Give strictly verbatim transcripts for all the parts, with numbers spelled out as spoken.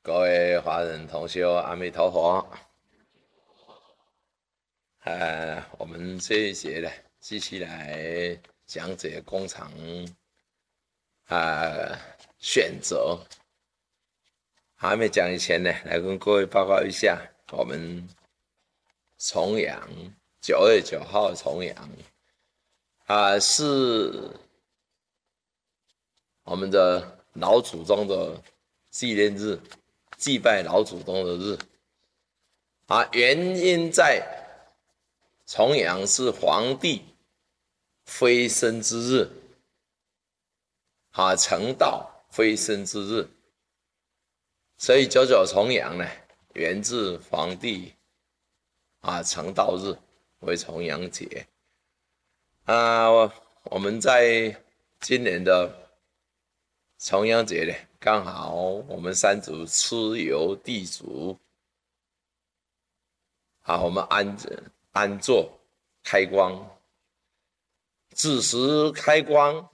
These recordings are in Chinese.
各位华人同修，阿弥陀佛。呃，我们这一节呢，继续来讲解工厂啊选择。还没讲以前呢，来跟各位报告一下，我们重阳九月九号重阳啊，是我们的老祖宗的纪念日，祭拜老祖宗的日啊。原因在重阳是皇帝飞升之日，啊，成道飞升之日，所以九九重阳呢，源自皇帝啊成道日，为重阳节啊。我们在今年的重阳节呢，刚好我们三组蚩尤地主啊，我们安安坐开光，子时开光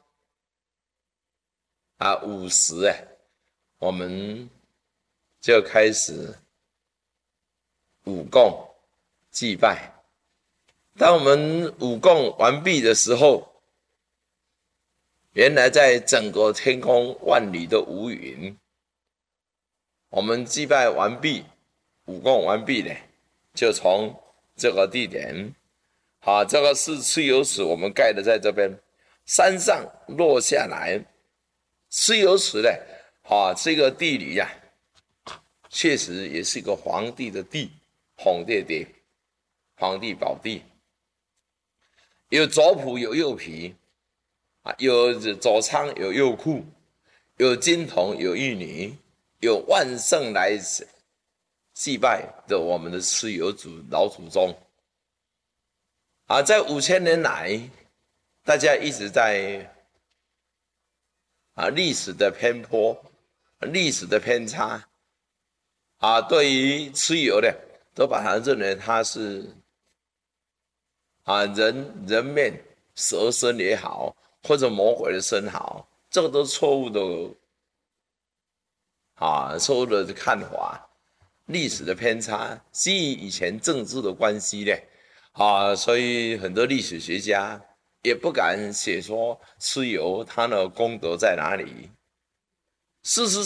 啊，午时哎，我们就开始午供祭拜。当我们午供完毕的时候，原来在整个天空万里的无云，我们祭拜完毕，午供完毕呢，就从这个地点，啊，这个是蚩尤池，我们盖的在这边山上落下来。蚩尤池呢，啊，这个地理呀、啊，确实也是一个皇帝的地，皇帝地，皇帝宝地，有左仆有右仆啊，有左仓有右库，有金童有玉女，有万圣来祭拜的我们的蚩尤祖老祖宗啊。在五千年来，大家一直在啊历史的偏颇、历史的偏差啊，对于蚩尤呢，都把它认为它是啊人人面蛇身也好，或者魔鬼的身好，这个都是错误的啊，错误的看法。历史的偏差，基于以前政治的关系呢，啊，所以很多历史学家也不敢写说蚩尤他的功德在哪里。事实